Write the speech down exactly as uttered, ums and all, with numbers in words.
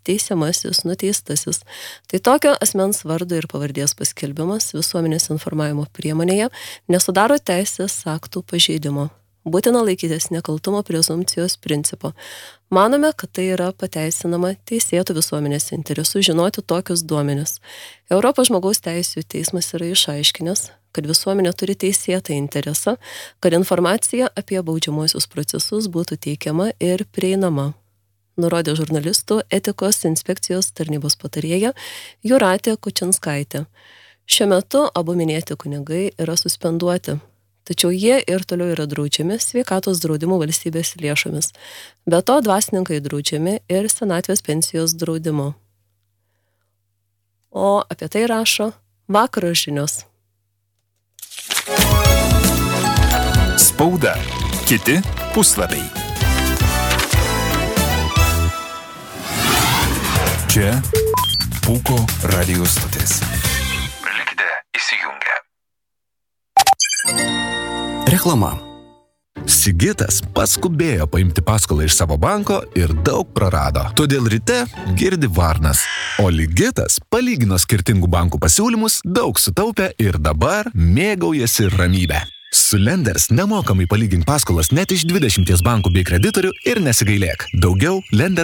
teisiamasis, nuteistasis. Tai tokio asmens vardo ir pavardės paskelbimas visuomenės informavimo priemonėje nesudaro teisės aktų pažeidimo. Būtina laikytis nekaltumo prezumpcijos principo. Manome, kad tai yra pateisinama teisėtų visuomenės interesų žinoti tokius duomenis. Europos žmogaus teisių teismas yra išaiškinęs, kad visuomenė turi teisėtą interesą, kad informacija apie baudžiamuosius procesus būtų teikiama ir prieinama. Nurodė žurnalistų etikos inspekcijos tarnybos patarėja Jūratė Kučinskaitė. Šiuo metu abu minėti kunigai yra suspenduoti. Tačiau jie ir toliau yra draudžiami sveikatos draudimų valstybės lėšomis. Be to, dvasininkai draudžiami ir senatvės pensijos draudimu. O apie tai rašo Vakaro žinios. Spauda. Kiti puslapiai. Čia Pūko radijos stotis. Likite įsijungę. Reklama. Sigitas paskubėjo paimti paskolą iš savo banko ir daug prarado. Todėl ryte girdi varnas. O Ligitas palygino skirtingų bankų pasiūlymus, daug sutaupė ir dabar mėgaujasi ramybę. Su Lenders nemokamai palygink paskolas net iš dvidešimties bankų bei kreditorių ir nesigailėk. Daugiau Lenders